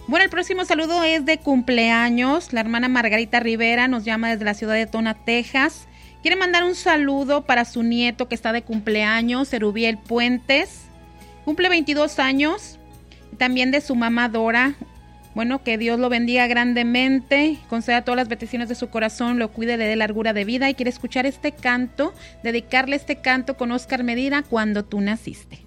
Bueno, el próximo saludo es de cumpleaños. La hermana Margarita Rivera nos llama desde la ciudad de Tona, Texas. Quiere mandar un saludo para su nieto que está de cumpleaños, Erubiel Puentes. Cumple 22 años. Y también de su mamá Dora. Bueno, que Dios lo bendiga grandemente, conceda todas las peticiones de su corazón, lo cuide, le dé largura de vida y quiere escuchar este canto, dedicarle este canto con Oscar Medina, Cuando tú naciste.